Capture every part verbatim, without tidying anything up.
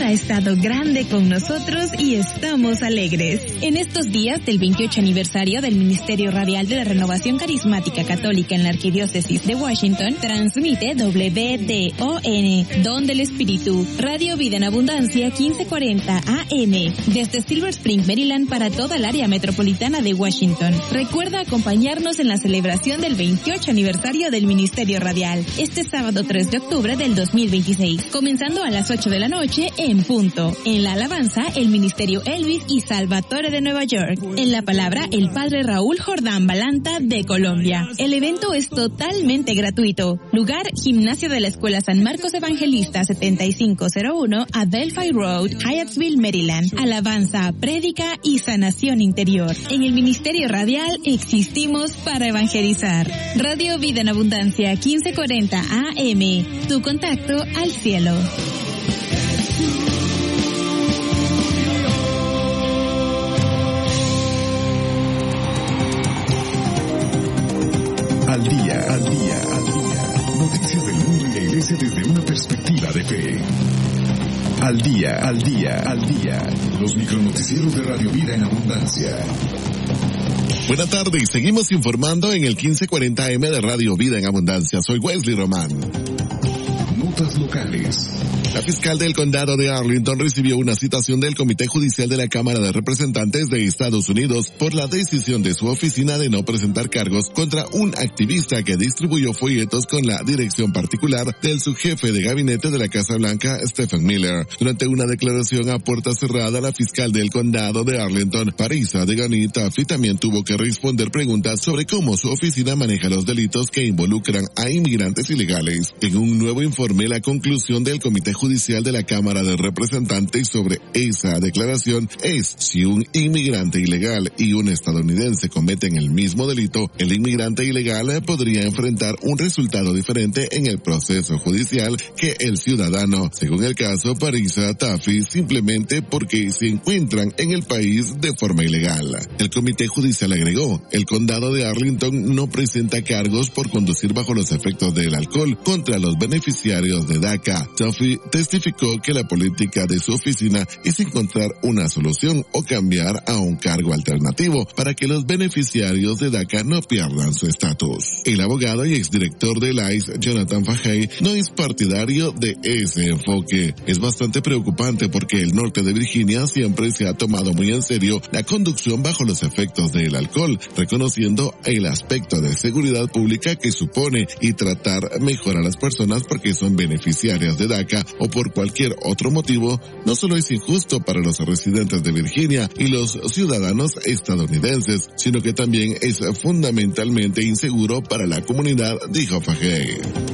ha estado grande con nosotros y estamos alegres. En estos días del veintiocho aniversario del Ministerio Radial de la Renovación Carismática Católica en la Arquidiócesis de Washington, transmite W D O N, Don del Espíritu, Radio Vida en Abundancia quince cuarenta A M, desde Silver Spring, Maryland, para toda el área metropolitana de Washington. Recuerda acompañarnos en la celebración del veintiocho aniversario del Ministerio Radial, este sábado tres de octubre del dos mil veintiséis, comenzando a las ocho de la noche en punto. En la alabanza, el Ministerio Elvis y Salvatore de Nueva York. En la palabra, el Padre Raúl Jordán Balanta de Colombia. El evento es totalmente gratuito. Lugar, Gimnasio de la Escuela San Marcos Evangelista setenta y cinco cero uno, Adelphi Road, Hyattsville, Maryland. Alabanza, prédica y sanación interior. En el Ministerio Radial existimos para evangelizar. Radio Vida en Abundancia quince cuarenta A M. Tu contacto al cielo. Al día, al día, al día. Noticias del mundo y la iglesia desde una perspectiva de fe. Al día, al día, al día. Los micronoticieros de Radio Vida en Abundancia. Buenas tardes, seguimos informando en el quince cuarenta A M de Radio Vida en Abundancia. Soy Wesley Román. Notas locales. La fiscal del condado de Arlington recibió una citación del Comité Judicial de la Cámara de Representantes de Estados Unidos por la decisión de su oficina de no presentar cargos contra un activista que distribuyó folletos con la dirección particular del subjefe de gabinete de la Casa Blanca, Stephen Miller. Durante una declaración a puerta cerrada, la fiscal del condado de Arlington, Parisa Degani Taffy, también tuvo que responder preguntas sobre cómo su oficina maneja los delitos que involucran a inmigrantes ilegales. En un nuevo informe, la conclusión del Comité Judicial de la Cámara de Representantes sobre esa declaración es: si un inmigrante ilegal y un estadounidense cometen el mismo delito, el inmigrante ilegal podría enfrentar un resultado diferente en el proceso judicial que el ciudadano, según el caso Parisa Taffy, simplemente porque se encuentran en el país de forma ilegal. El Comité Judicial agregó: el condado de Arlington no presenta cargos por conducir bajo los efectos del alcohol contra los beneficiarios de DACA. Taffy testificó que la política de su oficina es encontrar una solución o cambiar a un cargo alternativo para que los beneficiarios de DACA no pierdan su estatus. El abogado y exdirector del I C E, Jonathan Fahey, no es partidario de ese enfoque. Es bastante preocupante porque el norte de Virginia siempre se ha tomado muy en serio la conducción bajo los efectos del alcohol, reconociendo el aspecto de seguridad pública que supone y tratar mejor a las personas porque son beneficiarias de DACA o por cualquier otro motivo, no solo es injusto para los residentes de Virginia y los ciudadanos estadounidenses, sino que también es fundamentalmente inseguro para la comunidad, dijo Fahey.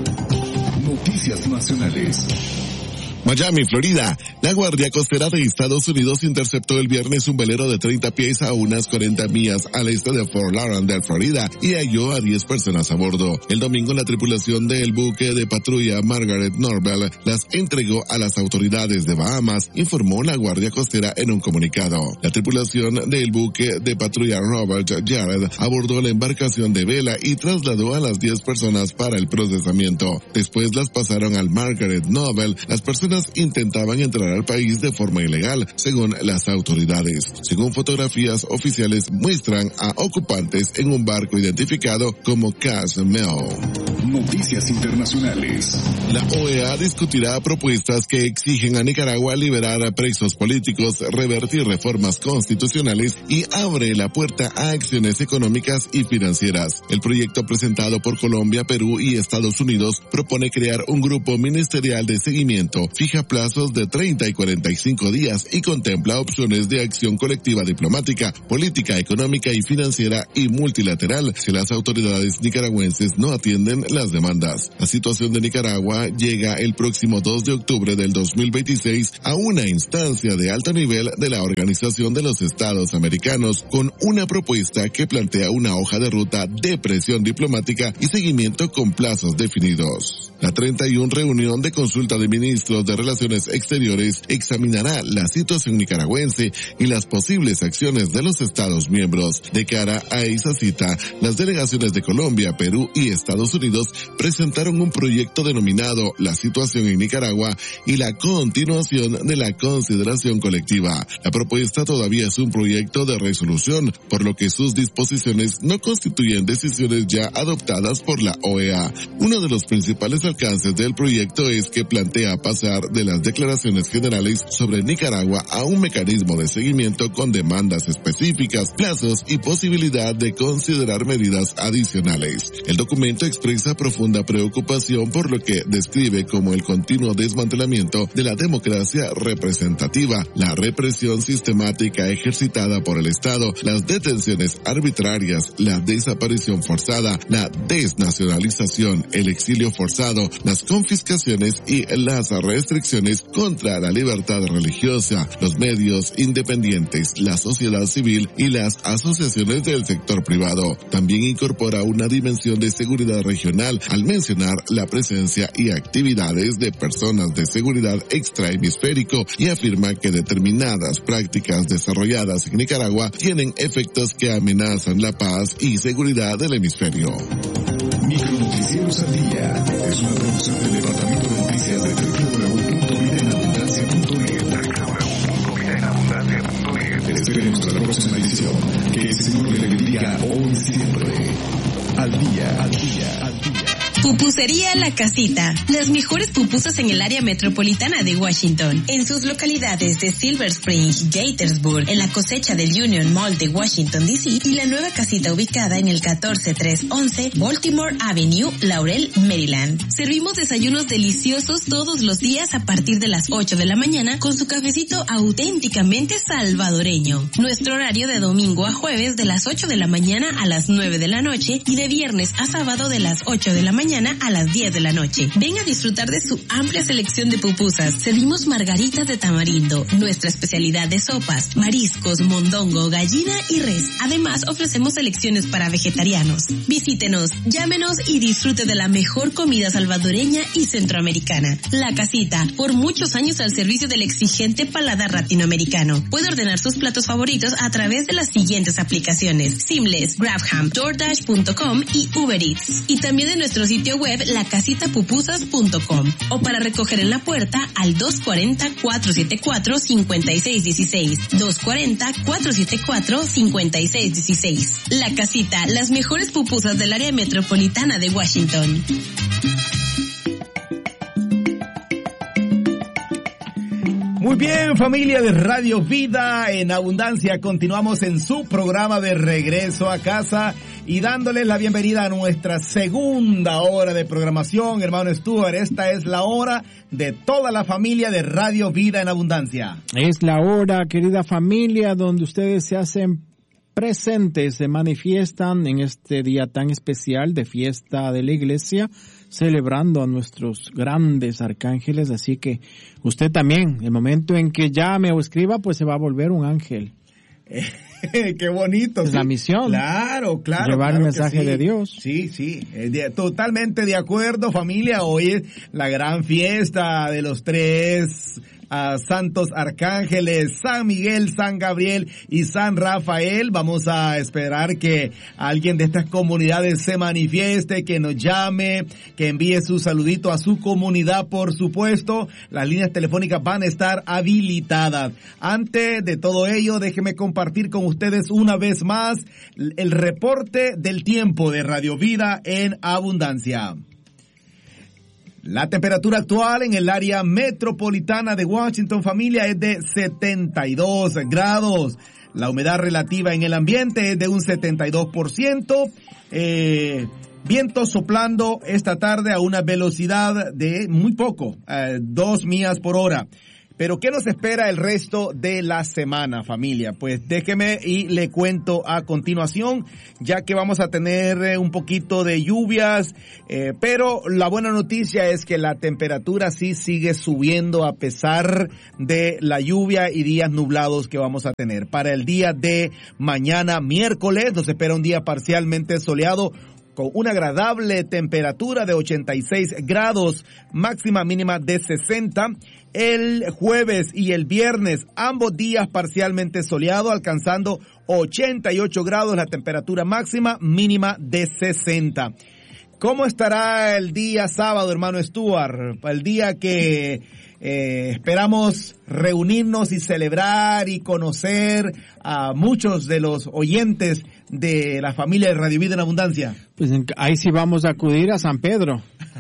Noticias nacionales. Miami, Florida. La Guardia Costera de Estados Unidos interceptó el viernes un velero de treinta pies a unas cuarenta millas al este de Fort Lauderdale, Florida, y halló a diez personas a bordo. El domingo, la tripulación del buque de patrulla Margaret Norvell las entregó a las autoridades de Bahamas, informó la Guardia Costera en un comunicado. La tripulación del buque de patrulla Robert Jared abordó la embarcación de vela y trasladó a las diez personas para el procesamiento. Después las pasaron al Margaret Norvell. Las personas intentaban entrar al país de forma ilegal, según las autoridades. Según fotografías oficiales, muestran a ocupantes en un barco identificado como Cass Mel. Noticias internacionales. La O E A discutirá propuestas que exigen a Nicaragua liberar a presos políticos, revertir reformas constitucionales y abre la puerta a acciones económicas y financieras. El proyecto presentado por Colombia, Perú y Estados Unidos propone crear un grupo ministerial de seguimiento, fija plazos de treinta y cuarenta y cinco días y contempla opciones de acción colectiva diplomática, política, económica y financiera y multilateral si las autoridades nicaragüenses no atienden las demandas. La situación de Nicaragua llega el próximo dos de octubre del dos mil veintiséis a una instancia de alto nivel de la Organización de los Estados Americanos con una propuesta que plantea una hoja de ruta de presión diplomática y seguimiento con plazos definidos. La treinta y una reunión de consulta de ministros de de Relaciones Exteriores examinará la situación nicaragüense y las posibles acciones de los Estados miembros. De cara a esa cita, las delegaciones de Colombia, Perú y Estados Unidos presentaron un proyecto denominado La situación en Nicaragua y la continuación de la consideración colectiva. La propuesta todavía es un proyecto de resolución, por lo que sus disposiciones no constituyen decisiones ya adoptadas por la O E A. Uno de los principales alcances del proyecto es que plantea pasar de las declaraciones generales sobre Nicaragua a un mecanismo de seguimiento con demandas específicas, plazos y posibilidad de considerar medidas adicionales. El documento expresa profunda preocupación por lo que describe como el continuo desmantelamiento de la democracia representativa, la represión sistemática ejercitada por el Estado, las detenciones arbitrarias, la desaparición forzada, la desnacionalización, el exilio forzado, las confiscaciones y las restricciones contra la libertad religiosa, los medios independientes, la sociedad civil y las asociaciones del sector privado. También incorpora una dimensión de seguridad regional al mencionar la presencia y actividades de personas de seguridad extrahemisférico y afirma que determinadas prácticas desarrolladas en Nicaragua tienen efectos que amenazan la paz y seguridad del hemisferio. Micronoticieros al día es una producción del Departamento de Noticias de doble u doble u doble u punto vida en abundancia punto net. Esperemos a la próxima edición, que el Señor le bendiga hoy y siempre. Al día, al día, al día. Pupusería La Casita. Las mejores pupusas en el área metropolitana de Washington. En sus localidades de Silver Spring, Gaithersburg, en la cosecha del Union Mall de Washington, D C y la nueva casita ubicada en el catorce trescientos once Baltimore Avenue, Laurel, Maryland. Servimos desayunos deliciosos todos los días a partir de las ocho de la mañana con su cafecito auténticamente salvadoreño. Nuestro horario de domingo a jueves de las ocho de la mañana a las nueve de la noche y de viernes a sábado de las ocho de la mañana a las diez de la noche. Ven a disfrutar de su amplia selección de pupusas. Servimos margaritas de tamarindo, nuestra especialidad de sopas, mariscos, mondongo, gallina y res. Además, ofrecemos selecciones para vegetarianos. Visítenos, llámenos y disfrute de la mejor comida salvadoreña y centroamericana. La Casita, por muchos años al servicio del exigente paladar latinoamericano. Puede ordenar sus platos favoritos a través de las siguientes aplicaciones: Seamless, Grabham, DoorDash punto com y Uber Eats. Y también de nuestro sitio web la casita pupusas punto com o para recoger en la puerta al dos cuatro cero, cuatro siete cuatro, cinco seis uno seis, dos cuatro cero, cuatro siete cuatro, cinco seis uno seis. La Casita, las mejores pupusas del área metropolitana de Washington. Muy bien, familia de Radio Vida en Abundancia, continuamos en su programa de Regreso a Casa y dándoles la bienvenida a nuestra segunda hora de programación. Hermano Stuart, esta es la hora de toda la familia de Radio Vida en Abundancia. Es la hora, querida familia, donde ustedes se hacen presentes, se manifiestan en este día tan especial de fiesta de la iglesia, celebrando a nuestros grandes arcángeles. Así que usted también, el momento en que llame o escriba, pues se va a volver un ángel. Qué bonito. Es sí. la misión. Claro, claro. Llevar claro el mensaje sí. de Dios. Sí, sí. Eh, de, totalmente de acuerdo, familia. Hoy es la gran fiesta de los tres a santos arcángeles, San Miguel, San Gabriel y San Rafael. Vamos a esperar que alguien de estas comunidades se manifieste, que nos llame, que envíe su saludito a su comunidad, por supuesto. Las líneas telefónicas van a estar habilitadas. Antes de todo ello, déjeme compartir con ustedes una vez más el reporte del tiempo de Radio Vida en Abundancia. La temperatura actual en el área metropolitana de Washington, familia, es de setenta y dos grados. La humedad relativa en el ambiente es de un setenta y dos por ciento. Eh, viento soplando esta tarde a una velocidad de muy poco, eh, dos millas por hora. Pero ¿qué nos espera el resto de la semana, familia? Pues déjeme y le cuento a continuación, ya que vamos a tener eh, un poquito de lluvias, eh, pero la buena noticia es que la temperatura sí sigue subiendo a pesar de la lluvia y días nublados que vamos a tener. Para el día de mañana, miércoles, nos espera un día parcialmente soleado, con una agradable temperatura de ochenta y seis grados, máxima mínima de sesenta. El jueves y el viernes, ambos días parcialmente soleado, alcanzando ochenta y ocho grados la temperatura máxima, mínima de sesenta. ¿Cómo estará el día sábado, hermano Stuart? El día que eh, esperamos reunirnos y celebrar y conocer a muchos de los oyentes de la familia de Radio Vida en Abundancia. Pues ahí sí vamos a acudir a San Pedro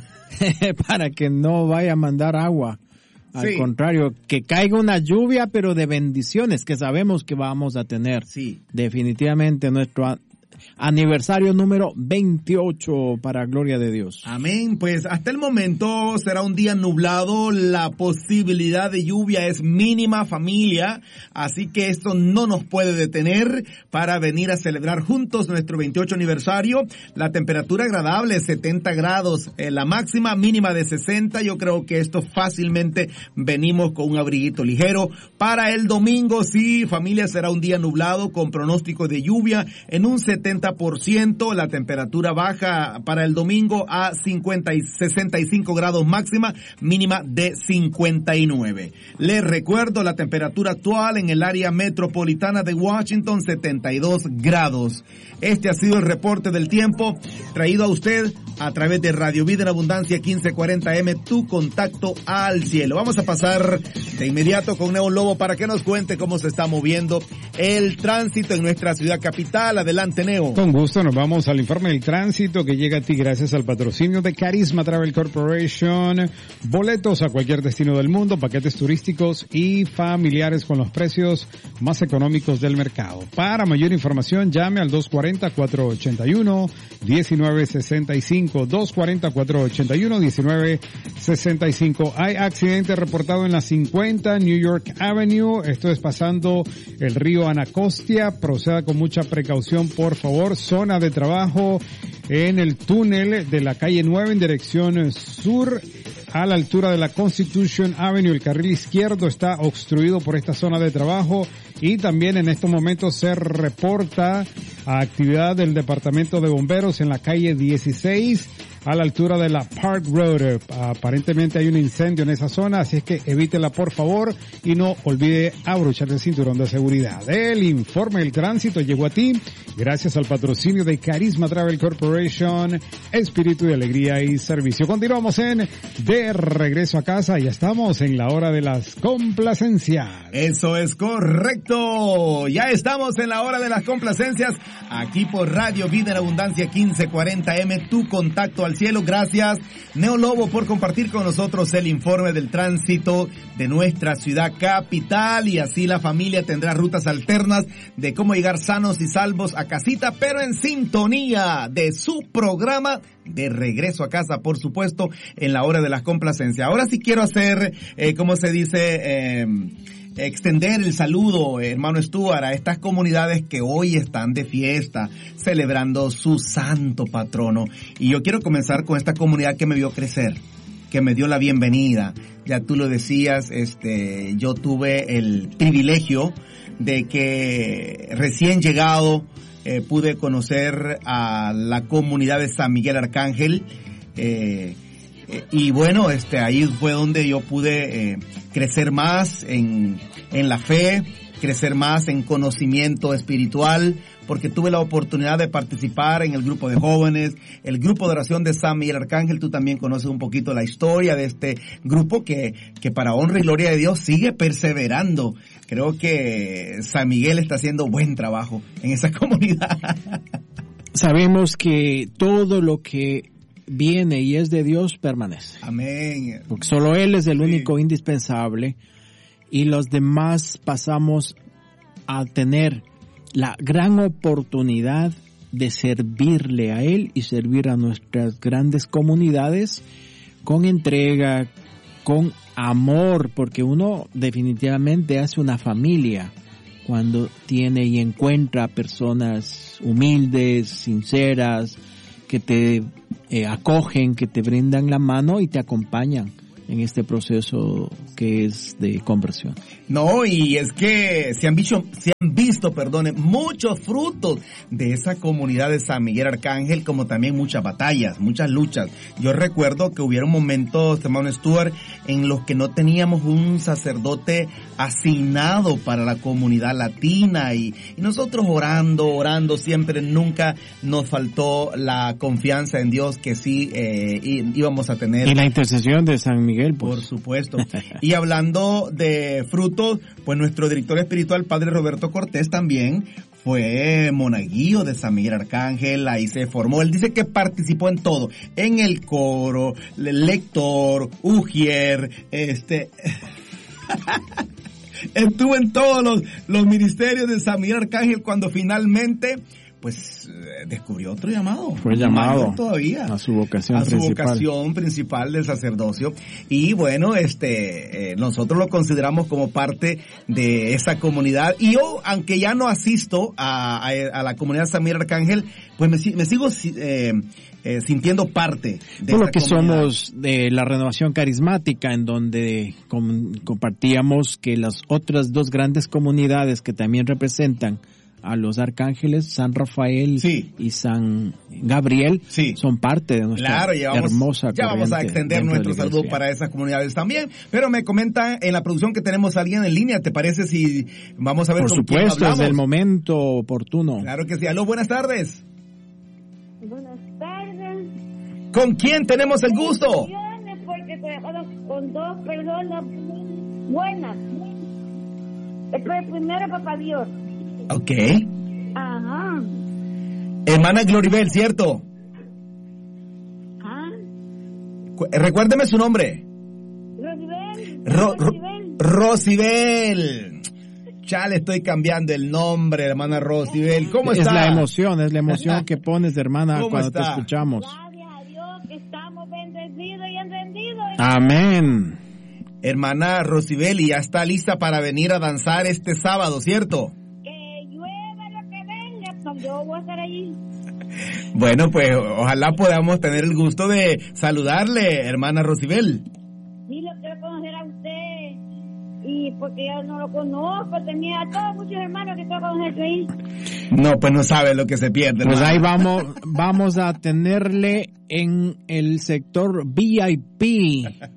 para que no vaya a mandar agua. Al sí. contrario, que caiga una lluvia, pero de bendiciones que sabemos que vamos a tener. Sí. Definitivamente nuestro aniversario número veintiocho para gloria de Dios. Amén. Pues hasta el momento será un día nublado, la posibilidad de lluvia es mínima, familia, así que esto no nos puede detener para venir a celebrar juntos nuestro veintiocho aniversario. La temperatura agradable, setenta grados, eh, la máxima mínima de sesenta. Yo creo que esto fácilmente venimos con un abriguito ligero. Para el domingo, sí, familia, será un día nublado con pronóstico de lluvia en un setenta por ciento, la temperatura baja para el domingo a cincuenta y sesenta y cinco grados máxima, mínima de cincuenta y nueve. Les recuerdo la temperatura actual en el área metropolitana de Washington, setenta y dos grados. Este ha sido el reporte del tiempo traído a usted a través de Radio Vida en Abundancia quince cuarenta eme, tu contacto al cielo. Vamos a pasar de inmediato con Neo Lobo para que nos cuente cómo se está moviendo el tránsito en nuestra ciudad capital. Adelante, Neo. Con gusto, nos vamos al informe del tránsito que llega a ti gracias al patrocinio de Carisma Travel Corporation. Boletos a cualquier destino del mundo, paquetes turísticos y familiares con los precios más económicos del mercado. Para mayor información, llame al dos cuarenta, cuatrocientos ochenta y uno, diecinueve sesenta y cinco, dos cuarenta, cuatrocientos ochenta y uno, diecinueve sesenta y cinco. Hay accidente reportado en la cincuenta New York Avenue. Esto es pasando el río Anacostia. Proceda con mucha precaución, por favor. Zona de trabajo en el túnel de la calle nueve en dirección sur a la altura de la Constitution Avenue. El carril izquierdo está obstruido por esta zona de trabajo y también en estos momentos se reporta actividad del Departamento de Bomberos en la calle dieciséis a la altura de la Park Road. Aparentemente hay un incendio en esa zona, así es que evítela por favor y no olvide abrochar el cinturón de seguridad. El informe del tránsito llegó a ti gracias al patrocinio de Carisma Travel Corporation, espíritu de alegría y servicio. Continuamos en De Regreso a Casa, ya estamos en la hora de las complacencias. Eso es correcto, ya estamos en la hora de las complacencias, aquí por Radio Vida en Abundancia quince cuarenta eme, tu contacto al cielo. Gracias, Neo Lobo, por compartir con nosotros el informe del tránsito de nuestra ciudad capital, y así la familia tendrá rutas alternas de cómo llegar sanos y salvos a casita, pero en sintonía de su programa De Regreso a Casa, por supuesto, en la hora de las complacencias. Ahora sí quiero hacer, eh, ¿cómo se dice? Eh, extender el saludo, hermano Stuart, a estas comunidades que hoy están de fiesta, celebrando su santo patrono. Y yo quiero comenzar con esta comunidad que me vio crecer, que me dio la bienvenida. Ya tú lo decías, este, yo tuve el privilegio de que recién llegado eh, pude conocer a la comunidad de San Miguel Arcángel, eh, y bueno, este, ahí fue donde yo pude eh, crecer más en, en la fe, crecer más en conocimiento espiritual, porque tuve la oportunidad de participar en el grupo de jóvenes, el grupo de oración de San Miguel Arcángel. Tú también conoces un poquito la historia de este grupo que, que para honra y gloria de Dios sigue perseverando. Creo que San Miguel está haciendo buen trabajo en esa comunidad. Sabemos que todo lo que viene y es de Dios permanece. Amén. Porque solo Él es el sí. único indispensable, y los demás pasamos a tener la gran oportunidad de servirle a Él y servir a nuestras grandes comunidades con entrega, con amor, porque uno definitivamente hace una familia cuando tiene y encuentra personas humildes, sinceras, que te eh, acogen, que te brindan la mano y te acompañan en este proceso que es de conversión. No, y es que se han visto, se han visto, perdone, muchos frutos de esa comunidad de San Miguel Arcángel, como también muchas batallas, muchas luchas. Yo recuerdo que hubieron momentos, hermano Stuart, en los que no teníamos un sacerdote asignado para la comunidad latina y, y nosotros orando, orando siempre, nunca nos faltó la confianza en Dios que sí eh, íbamos a tener. Y la intercesión de San Miguel, pues. Por supuesto. Y hablando de frutos, pues nuestro director espiritual, Padre Roberto Cortés, también fue monaguillo de San Miguel Arcángel, ahí se formó. Él dice que participó en todo, en el coro, lector, ujier, este... estuvo en todos los, los ministerios de San Miguel Arcángel cuando finalmente... pues descubrió otro llamado. Fue llamado todavía a su vocación a su principal. vocación principal del sacerdocio. Y bueno, este eh, nosotros lo consideramos como parte de esa comunidad. Y yo, aunque ya no asisto a, a, a la comunidad San Miguel Arcángel, pues me, me sigo eh, eh, sintiendo parte de Por esa lo que comunidad. Somos de la Renovación Carismática, en donde com, compartíamos que las otras dos grandes comunidades que también representan a los arcángeles, San Rafael sí. y San Gabriel, sí. son parte de nuestra claro, llevamos, hermosa ya vamos a extender nuestro saludo para esas comunidades también, pero me comentan en la producción que tenemos a alguien en línea. ¿Te parece si vamos a ver Por con supuesto, quién hablamos? es el momento oportuno. Claro que sí. Aló, buenas tardes. Buenas tardes. ¿Con quién tenemos el gusto? Porque con dos personas buenas. El primero, papá Dios. Ok. Ajá. Hermana Gloribel, ¿cierto? Ah. Recuérdeme su nombre. Rosibel. Ro Rosibel. Rosibel. Ya le estoy cambiando el nombre, hermana Rosibel. ¿Cómo está? Es la emoción, es la emoción que pones, hermana, cuando está? te escuchamos. Gracias a Dios que estamos bendecidos y entendidos. Amén. Hermana Rosibel, y ya está lista para venir a danzar este sábado, ¿cierto? Yo voy a estar allí. Bueno, pues ojalá podamos tener el gusto de saludarle, hermana Rosibel. Sí, lo quiero conocer a usted. Y porque yo no lo conozco, tenía a todos muchos hermanos que quiero conocer ahí. No, pues no sabe lo que se pierde. Pues hermano. ahí vamos, vamos a tenerle en el sector V I P.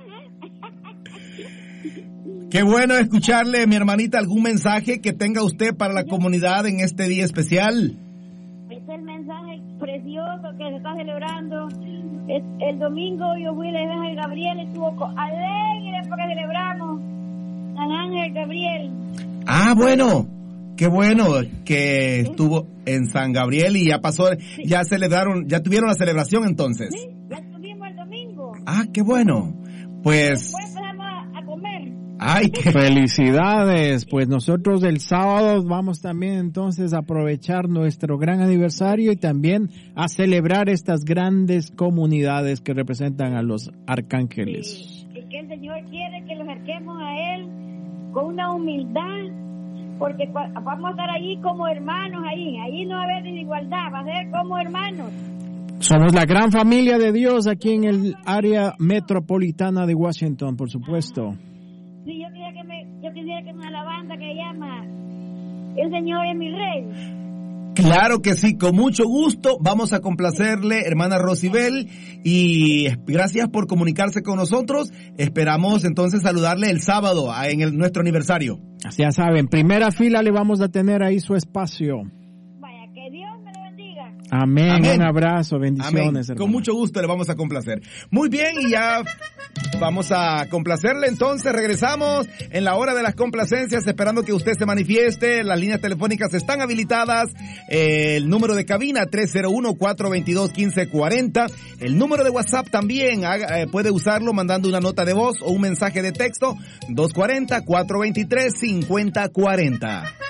Qué bueno escucharle, mi hermanita, algún mensaje que tenga usted para la comunidad en este día especial. Es el mensaje precioso que se está celebrando. Es, el domingo yo fui a la Ángel Gabriel y estuvo alegre porque celebramos al Ángel Gabriel. Ah, bueno, qué bueno que estuvo en San Gabriel y ya pasó, sí. ya celebraron, ya tuvieron la celebración entonces. Sí, ya tuvimos el domingo. Ah, qué bueno. Pues... Después empezamos a, a comer. ¡Ay, qué felicidades! Pues nosotros el sábado vamos también entonces a aprovechar nuestro gran aniversario y también a celebrar estas grandes comunidades que representan a los arcángeles. Sí, es que el Señor quiere que los acerquemos a Él con una humildad, porque vamos a estar allí como hermanos, ahí, ahí no va a haber desigualdad, va a ser como hermanos. Somos la gran familia de Dios aquí en el área metropolitana de Washington, por supuesto. Sí, yo quisiera que me, yo quisiera que una alabanza que llama El Señor es mi Rey. Claro que sí, con mucho gusto vamos a complacerle, hermana Rosibel, y gracias por comunicarse con nosotros. Esperamos entonces saludarle el sábado en el, nuestro aniversario. Así ya saben, primera fila le vamos a tener ahí su espacio. Vaya, que Dios me lo bendiga. Amén, Amén. Un abrazo, bendiciones. Amén. Hermano. Con mucho gusto le vamos a complacer. Muy bien, y ya vamos a complacerle. Entonces regresamos en la hora de las complacencias, esperando que usted se manifieste. Las líneas telefónicas están habilitadas. Eh, el número de cabina tres cero uno, cuatro dos dos, uno cinco cuatro cero. El número de WhatsApp también haga, eh, puede usarlo mandando una nota de voz o un mensaje de texto dos cuarenta, cuatro veintitrés, cincuenta cuarenta.